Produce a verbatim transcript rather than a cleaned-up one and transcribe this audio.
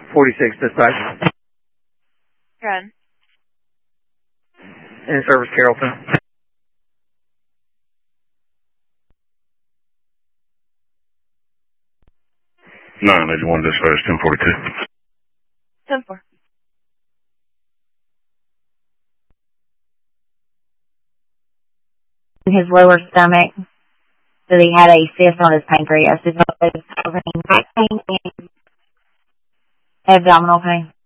forty-six dispatch. Good. In service, Carrollton. nine eighty-one dispatch, ten forty-two. ten four. His lower stomach, so he had a cyst on his pancreas. His back pain and abdominal pain.